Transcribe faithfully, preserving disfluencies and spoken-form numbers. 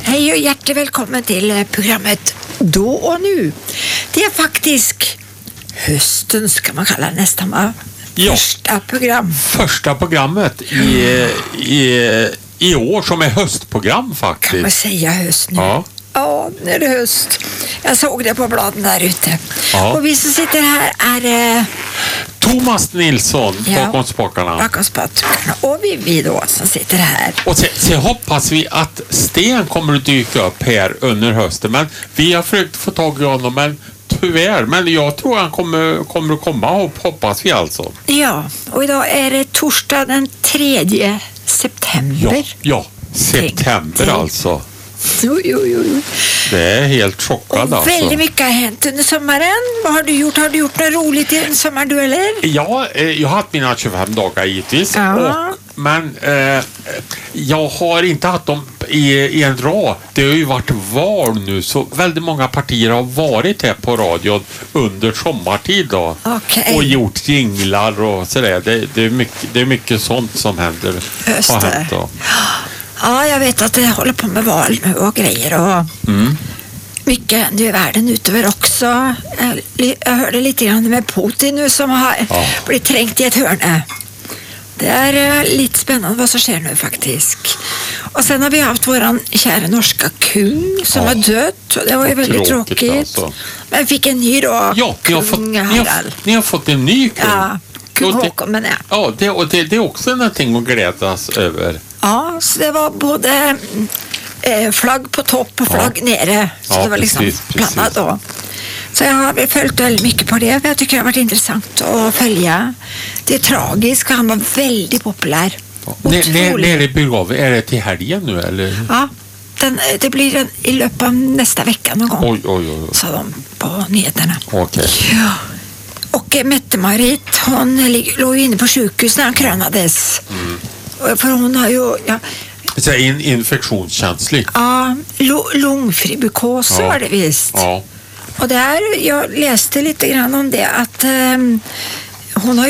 Hej och hjärtligt välkommen till programmet Då och nu. Det är faktiskt hösten, ska man kalla det nästan, va? Ja. Första program. Första programmet i, i, i år som är höstprogram faktiskt. Kan man säga höst nu? Ja. Ja, nu är det höst. Jag såg det på bladen där ute. Ja. Och vi som sitter här är... Eh, Thomas Nilsson Ja. bakom spakarna. bakom spakarna. Och vi, vi då som sitter här. Och sen, sen hoppas vi att Sten kommer att dyka upp här under hösten. Men vi har försökt få tag i honom, men tyvärr. Men jag tror han kommer, kommer att komma, hoppas vi alltså. Ja, och idag är det torsdag den tredje september. Ja, ja. September Tänk. alltså. Jo, jo, jo. Det är helt chockad Och alltså. väldigt mycket har hänt under sommaren. Vad har du gjort? Har du gjort något roligt i sommar, du eller? Ja, eh, jag har haft mina tjugofem dagar givetvis. Ja. Och, men eh, jag har inte haft dem i, i en rad. Det har ju varit val nu, så väldigt många partier har varit här på radion under sommartid då. Okej. Och gjort jinglar och sådär. Det, det, är mycket, det är mycket sånt som händer. Just har det. hänt då. Ja, jag vet att det håller på med val nu och grejer och Mm. mycket händer i världen utöver också. Jag, jag hörde lite grann med Putin nu som har Ja. blivit trängt i ett hörne. Det är eh, lite spännande vad som sker nu faktiskt. Och sen har vi haft våran kära norska kung som Ja. har dött. Och det var ju Vad väldigt tråkigt, tråkigt. alltså. Men fick en ny då, Ja, ni har, kung fått, ni, har, Harald. ni har fått en ny kung. Ja, kung Och det- Håkon, men ja. Ja, det, och det, det är också någonting att glädjas över. Ja, så det var både eh, flagg på topp och flagg Ja. nere. Så Ja, det var liksom precis, precis. blandat då. Så jag har följt väldigt mycket på det. Jag tycker det har varit intressant att följa. Det är tragiskt. Han var väldigt populär. När, när, Otroligt. när är det begrav? Är det till helgen nu eller? Ja, den, det blir en, i löpet av nästa vecka någon gång. Oj, oj, oj. Sa de på nyheterna. Okej. Ja. Och eh, Mette-Marit, hon lig- låg ju inne på sjukhus när han krönades. Mm. Och för hon har ju... Ja, Så in, infektionskänslig. Ja, lo- lungfibrikos Ja. var det visst. Ja. Och där, jag läste lite grann om det att ehm, hon har